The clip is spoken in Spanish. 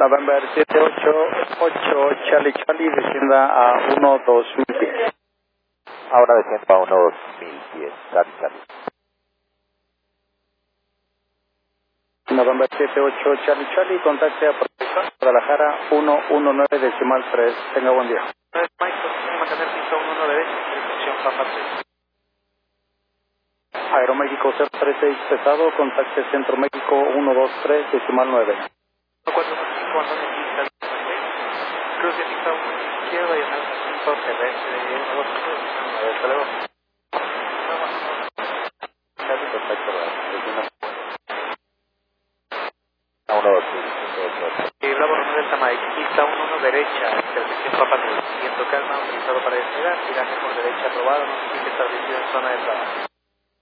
November 788 Charlie Charlie, descienda a 12000 pies. Ahora desciendo a unos 1000 pies, Charlie Charlie. November 78 Charlie Charlie, contacte a Guadalajara 119.3. Tenga buen día. Michael, mantener pista 11 derecha, dirección Papa 3. Aeroméxico 036 pesado, contacte Centro México 123.9. 445 Antonio pista 6. Cruce pista 1 izquierda y en el centro terrestre 123.9. Hasta luego. Casi perfecto, a 12000. Bravo Romeo Delta Mike, pista 11 derecha, intersección Papa 3. Viento calma, autorizado para despegar, tiraje por derecha aprobado, no se establecido en zona de trabajo.